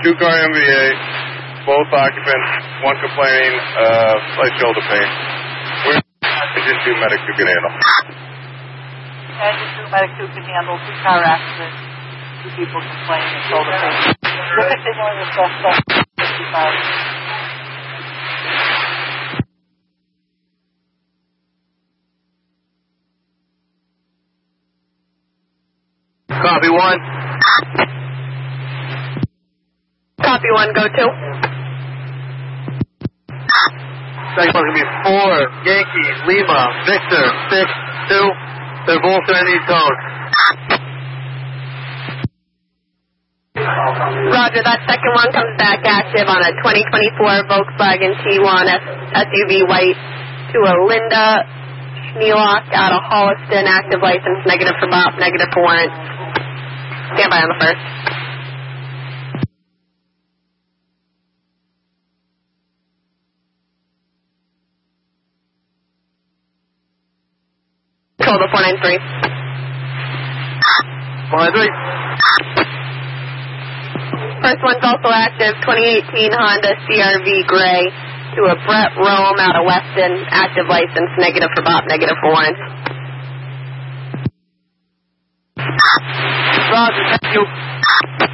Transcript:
2-car MVA, both occupants, one complaining, slight shoulder pain. Engine 2, medic 2 can handle. Engine 2, medic 2 can handle, 2-car accident, 2 people complaining of shoulder pain. We're continuing with suspect 55. Copy 1. Copy 1, go 2. Second one's going to be 4, Yankee, Lima, Victor, 6, 2. They're both going to need tone. Roger, that second one comes back active on a 2024 Volkswagen T1 SUV white to a Linda Schneelock out of Holliston, active license, negative for BOP, negative for warrant. Stand by on the first. Control the 493. 493. First one's also active, 2018 Honda CR-V gray to a Brett Rome out of Weston, active license, negative for BOP, negative for warrant. Roger, thank you.